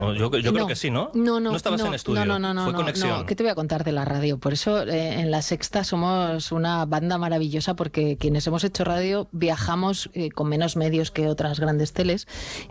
Yo creo que sí, ¿no? No estabas en estudio, fue conexión. No, ¿qué te voy a contar de la radio? Por eso en La Sexta somos una banda maravillosa, porque quienes hemos hecho radio viajamos con menos medios que otras grandes teles